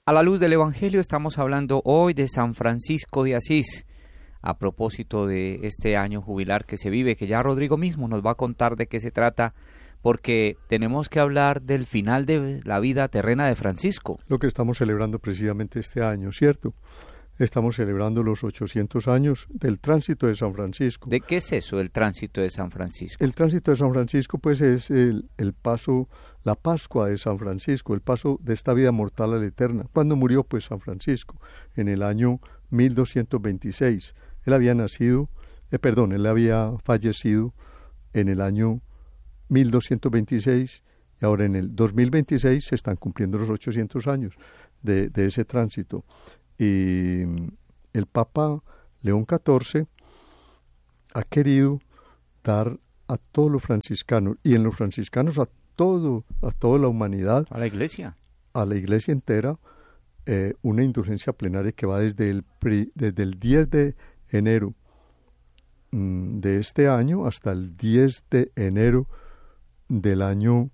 A la luz del Evangelio estamos hablando hoy de San Francisco de Asís, a propósito de este año jubilar que se vive, que ya Rodrigo mismo nos va a contar de qué se trata, porque tenemos que hablar del final de la vida terrena de Francisco. Lo que estamos celebrando precisamente este año, ¿cierto? Estamos celebrando los 800 años del tránsito de San Francisco. ¿De qué es eso, el tránsito de San Francisco? El tránsito de San Francisco, pues, es el paso, la Pascua de San Francisco, el paso de esta vida mortal a la eterna. ¿Cuándo murió, pues, San Francisco? En el año 1226. Él había fallecido en el año 1226 y ahora en el 2026 se están cumpliendo los 800 años de ese tránsito. Y el Papa León XIV ha querido dar a todos los franciscanos, y en los franciscanos a toda la humanidad, a la iglesia entera, una indulgencia plenaria que va desde el 10 de enero de este año hasta el 10 de enero del año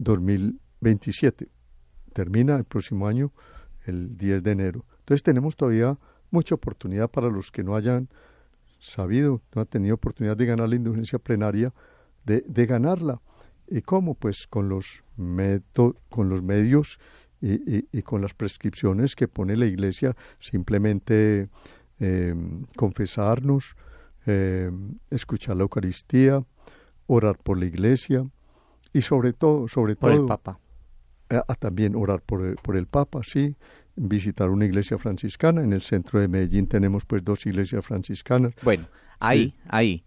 2027. Termina el próximo año el 10 de enero. Entonces tenemos todavía mucha oportunidad para los que no hayan sabido, no han tenido oportunidad de ganar la indulgencia plenaria, de ganarla. ¿Y cómo? Pues con los medios y con las prescripciones que pone la Iglesia, simplemente confesarnos, escuchar la Eucaristía, orar por la Iglesia y sobre todo por el Papa. También orar por el Papa, sí, visitar una iglesia franciscana. En el centro de Medellín tenemos pues 2 iglesias franciscanas. Bueno, ahí.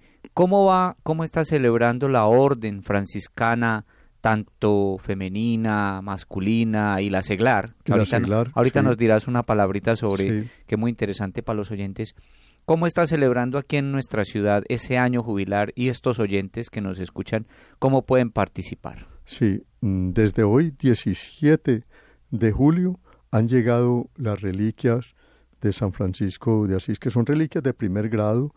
¿Cómo está celebrando la orden franciscana, tanto femenina, masculina y la seglar? Que ahorita nos dirás una palabrita sobre, que es muy interesante para los oyentes. ¿Cómo está celebrando aquí en nuestra ciudad ese año jubilar y estos oyentes que nos escuchan, cómo pueden participar? Sí, desde hoy, 17 de julio, han llegado las reliquias de San Francisco de Asís, que son reliquias de primer grado,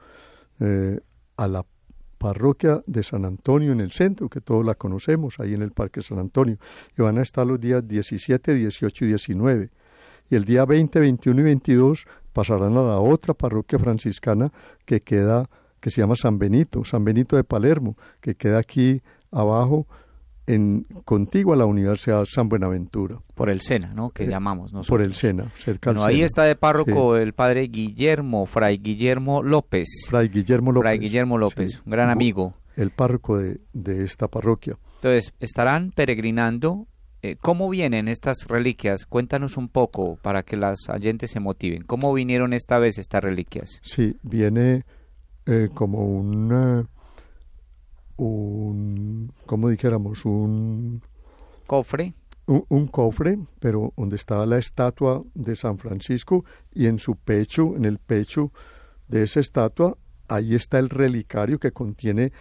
a la parroquia de San Antonio en el centro, que todos la conocemos, ahí en el Parque San Antonio, y van a estar los días 17, 18 y 19. Y el día 20, 21 y 22 pasarán a la otra parroquia franciscana que se llama San Benito de Palermo, que queda aquí abajo, contigua a la Universidad San Buenaventura. Por el Sena, ¿no? Que llamamos nosotros. Por el Sena, cerca del Sena. Ahí está de párroco sí. El padre Fray Guillermo López. Fray Guillermo López, sí. Un gran amigo. El párroco de esta parroquia. Entonces, estarán peregrinando. ¿Cómo vienen estas reliquias? Cuéntanos un poco para que las oyentes se motiven. ¿Cómo vinieron esta vez estas reliquias? Sí, viene como como dijéramos, un cofre. Un cofre, pero donde estaba la estatua de San Francisco, y en su pecho, en el pecho de esa estatua, ahí está el relicario que contiene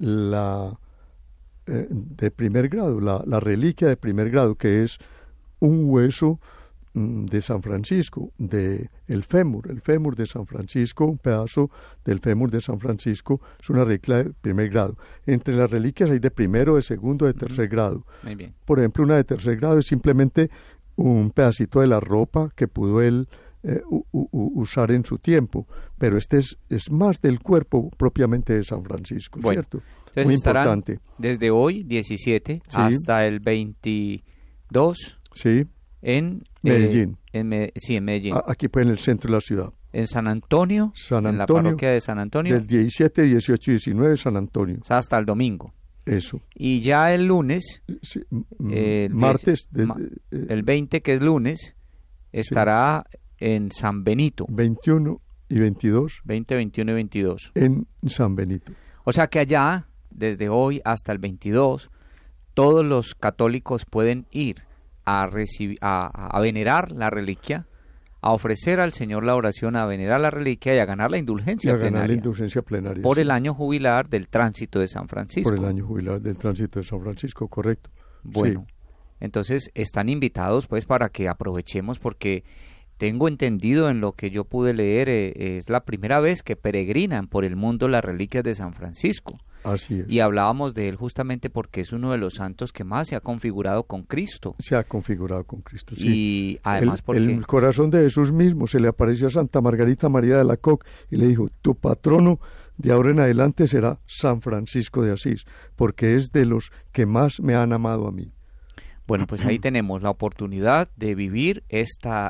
de primer grado, la reliquia de primer grado, que es un hueso de San Francisco, el fémur de San Francisco, un pedazo del fémur de San Francisco, es una reliquia de primer grado. Entre las reliquias hay de primero, de segundo, de tercer grado. Muy bien. Por ejemplo, una de tercer grado es simplemente un pedacito de la ropa que pudo él usar en su tiempo, pero este es más del cuerpo propiamente de San Francisco, bueno, ¿cierto? Entonces muy importante. Desde hoy, 17, sí, hasta el 22, sí, en Medellín. En Medellín. Aquí pues en el centro de la ciudad. En San Antonio, en la parroquia de San Antonio. Del 17, 18 y 19 San Antonio. O sea, hasta el domingo. Eso. Y ya el lunes, sí, martes, el 20, que es lunes, estará en San Benito. 21 y 22. 20, 21 y 22. En San Benito. O sea que allá, desde hoy hasta el 22, todos los católicos pueden ir a venerar la reliquia, a ofrecer al Señor la oración, a venerar la reliquia y a ganar la indulgencia plenaria. Por el año jubilar del tránsito de San Francisco. Por el año jubilar del tránsito de San Francisco, correcto. Bueno, entonces están invitados pues para que aprovechemos, porque tengo entendido, en lo que yo pude leer, es la primera vez que peregrinan por el mundo las reliquias de San Francisco. Así es. Y hablábamos de él justamente porque es uno de los santos que más se ha configurado con Cristo. Se ha configurado con Cristo, sí. Y además el corazón de Jesús mismo se le apareció a Santa Margarita María de Alacoque y le dijo, tu patrono de ahora en adelante será San Francisco de Asís, porque es de los que más me han amado a mí. Bueno, pues ahí tenemos la oportunidad de vivir esta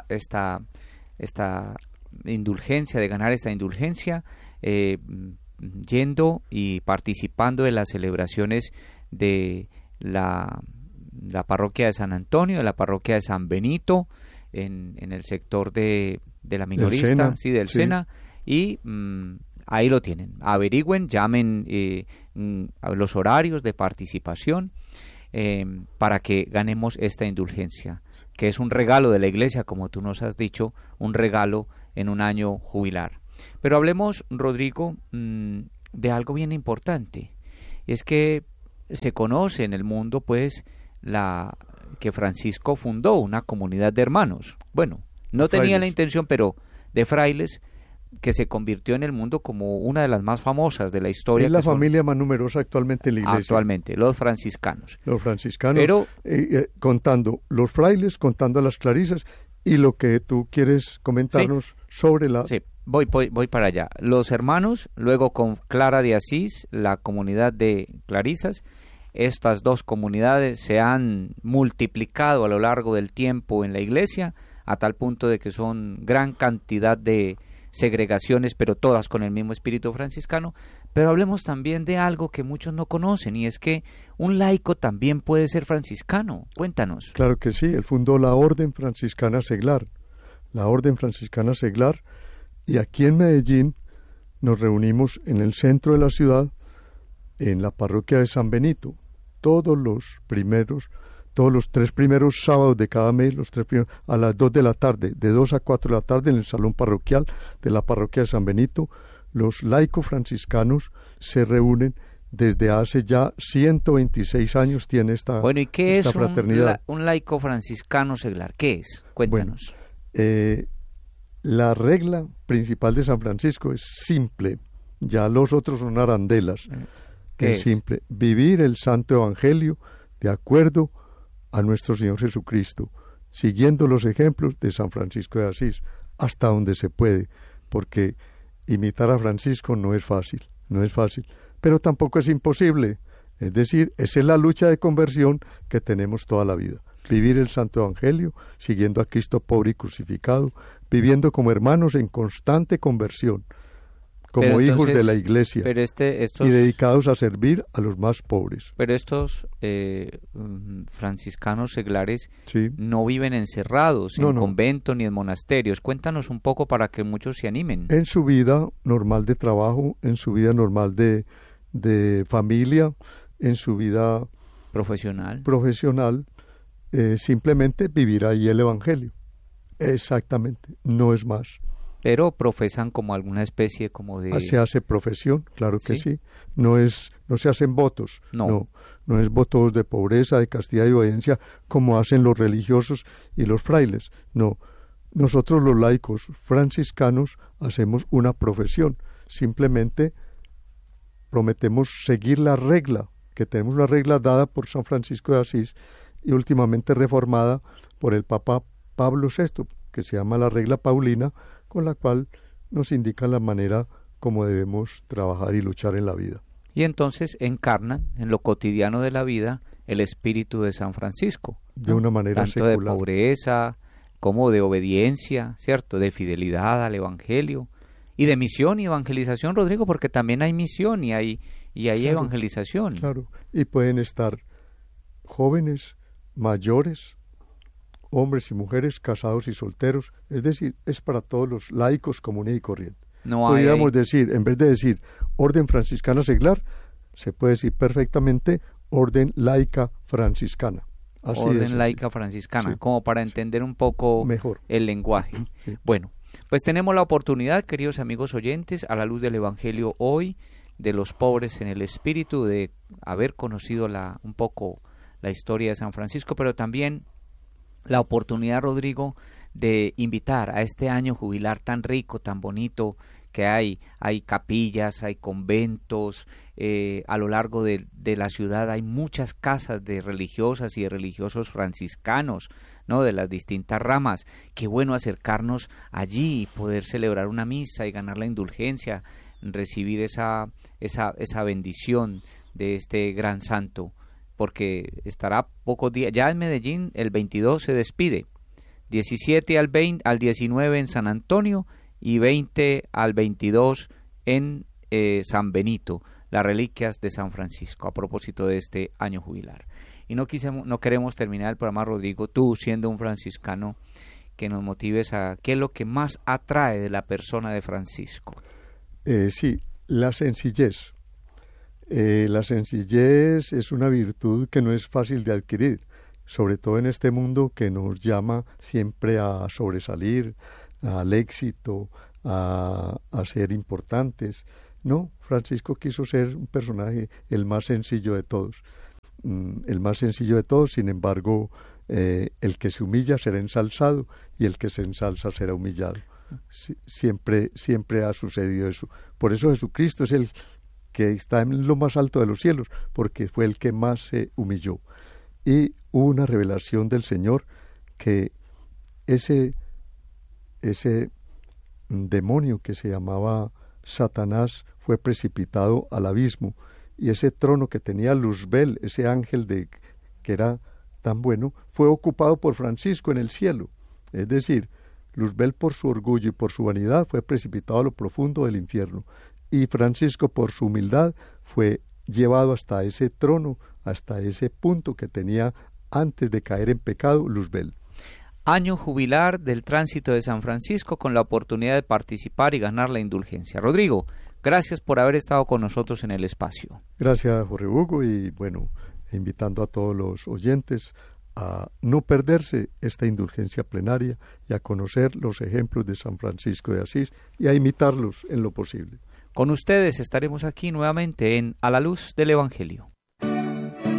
indulgencia, de ganar esta indulgencia, yendo y participando de las celebraciones de la parroquia de San Antonio, de la parroquia de San Benito, en el sector de la minorista, del Sena, y ahí lo tienen. Averigüen, llamen a los horarios de participación para que ganemos esta indulgencia, que es un regalo de la Iglesia, como tú nos has dicho, un regalo en un año jubilar. Pero hablemos, Rodrigo, de algo bien importante. Es que se conoce en el mundo, pues, que Francisco fundó una comunidad de hermanos. Bueno, no tenía la intención, pero de frailes, que se convirtió en el mundo como una de las más famosas de la historia. Es la familia más numerosa actualmente en la Iglesia. Actualmente, los franciscanos. Los franciscanos, pero, contando los frailes, contando a las clarisas, y lo que tú quieres comentarnos sobre la... Sí, voy para allá. Los hermanos, luego con Clara de Asís, la comunidad de clarisas. Estas dos comunidades se han multiplicado a lo largo del tiempo en la Iglesia, a tal punto de que son gran cantidad de segregaciones, pero todas con el mismo espíritu franciscano. Pero hablemos también de algo que muchos no conocen, y es que un laico también puede ser franciscano. Cuéntanos. Claro que sí, él fundó la Orden Franciscana Seglar, y aquí en Medellín nos reunimos en el centro de la ciudad, en la parroquia de San Benito, todos los 3 primeros sábados de cada mes, a las 2 de la tarde, de 2 a 4 de la tarde, en el salón parroquial de la parroquia de San Benito, los laicos franciscanos se reúnen. Desde hace ya 126 años tiene esta fraternidad. Bueno, ¿y qué es un laico franciscano seglar? ¿Qué es? Cuéntanos. Bueno, la regla principal de San Francisco es simple, ya los otros son arandelas. Es simple, vivir el Santo Evangelio de acuerdo a nuestro Señor Jesucristo, siguiendo los ejemplos de San Francisco de Asís, hasta donde se puede, porque imitar a Francisco no es fácil, pero tampoco es imposible. Es decir, esa es la lucha de conversión que tenemos toda la vida. Vivir el Santo Evangelio, siguiendo a Cristo pobre y crucificado, viviendo como hermanos en constante conversión, como hijos de la Iglesia, y dedicados a servir a los más pobres. Pero estos franciscanos seglares no viven encerrados en conventos ni en monasterios. Cuéntanos un poco para que muchos se animen. En su vida normal de trabajo, en su vida normal de familia, en su vida profesional, simplemente vivir ahí el Evangelio. Exactamente, no es más. Pero profesan como alguna especie como de... Se hace profesión, claro que sí. No se hacen votos. No es votos de pobreza, de castidad y obediencia como hacen los religiosos y los frailes. No, nosotros los laicos franciscanos hacemos una profesión. Simplemente prometemos seguir la regla, que tenemos una regla dada por San Francisco de Asís y últimamente reformada por el Papa Pablo VI, que se llama la regla paulina, con la cual nos indica la manera como debemos trabajar y luchar en la vida. Y entonces encarnan en lo cotidiano de la vida el espíritu de San Francisco, de una manera tanto secular, de pobreza como de obediencia, ¿cierto? De fidelidad al Evangelio y de misión y evangelización, Rodrigo, porque también hay misión y hay evangelización. Claro, y pueden estar jóvenes, mayores, hombres y mujeres, casados y solteros, es decir, es para todos los laicos comunes y corrientes. Podríamos decir, en vez de decir orden franciscana seglar, se puede decir perfectamente orden laica franciscana. Orden laica franciscana, como para entender un poco mejor el lenguaje. Sí. Bueno, pues tenemos la oportunidad, queridos amigos oyentes, a la luz del Evangelio hoy, de los pobres en el espíritu, de haber conocido un poco la historia de San Francisco, pero también la oportunidad, Rodrigo, de invitar a este año jubilar tan rico, tan bonito, que hay capillas, hay conventos, a lo largo de la ciudad hay muchas casas de religiosas y de religiosos franciscanos, ¿no? De las distintas ramas. Qué bueno acercarnos allí y poder celebrar una misa y ganar la indulgencia, recibir esa bendición de este gran santo, porque estará pocos días, ya en Medellín el 22 se despide, 17 al 19 en San Antonio y 20 al 22 en San Benito, las reliquias de San Francisco, a propósito de este año jubilar. Y no queremos terminar el programa, Rodrigo, tú siendo un franciscano, que nos motives a qué es lo que más atrae de la persona de Francisco. Sí, la sencillez. La sencillez es una virtud que no es fácil de adquirir, sobre todo en este mundo que nos llama siempre a sobresalir, al éxito, a ser importantes. No, Francisco quiso ser un personaje el más sencillo de todos. El más sencillo de todos, sin embargo, el que se humilla será ensalzado y el que se ensalza será humillado. Siempre ha sucedido eso. Por eso Jesucristo es el que está en lo más alto de los cielos, porque fue el que más se humilló. Y hubo una revelación del Señor que ese demonio que se llamaba Satanás fue precipitado al abismo, y ese trono que tenía Luzbel, ese ángel que era tan bueno, fue ocupado por Francisco en el cielo. Es decir, Luzbel por su orgullo y por su vanidad fue precipitado a lo profundo del infierno, y Francisco por su humildad fue llevado hasta ese trono, hasta ese punto que tenía antes de caer en pecado Luzbel. Año jubilar del tránsito de San Francisco, con la oportunidad de participar y ganar la indulgencia. Rodrigo, gracias por haber estado con nosotros en el espacio. Gracias, Jorge Hugo, y bueno, invitando a todos los oyentes a no perderse esta indulgencia plenaria y a conocer los ejemplos de San Francisco de Asís y a imitarlos en lo posible. Con ustedes estaremos aquí nuevamente en A la Luz del Evangelio.